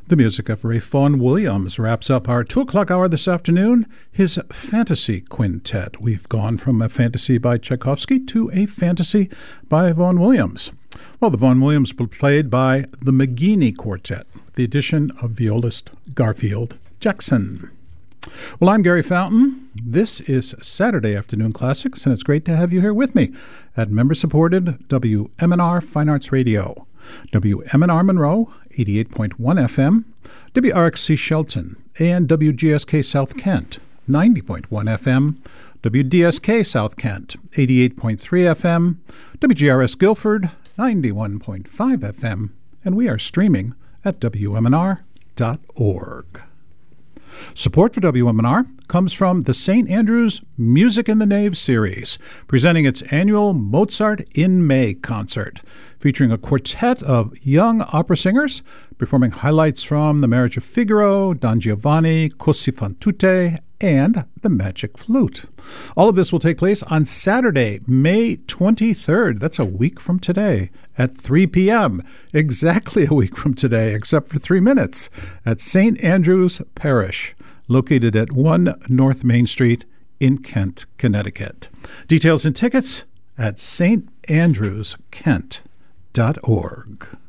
The music of Ray Vaughan Williams wraps up our 2 o'clock hour this afternoon, his Fantasy Quintet. We've gone from a fantasy by Tchaikovsky to a fantasy by Vaughan Williams. Well, the Vaughan Williams were played by the McGeaney Quartet, with the addition of violist Garfield Jackson. Well, I'm Gary Fountain. This is Saturday Afternoon Classics, and it's great to have you here with me at member-supported WMNR Fine Arts Radio. WMNR Monroe, 88.1 FM, WRXC Shelton, and WGSK South Kent, 90.1 FM, WDSK South Kent, 88.3 FM, WGRS Guilford, 91.5 FM, and we are streaming at WMNR.org. Support for WMNR comes from the St. Andrews Music in the Nave series, presenting its annual Mozart in May concert, featuring a quartet of young opera singers performing highlights from The Marriage of Figaro, Don Giovanni, Così fan tutte, and The Magic Flute. All of this will take place on Saturday, May 23rd. That's a week from today at 3 p.m. Exactly a week from today, except for 3 minutes, at St. Andrews Parish, located at 1 North Main Street in Kent, Connecticut. Details and tickets at standrewskent.org.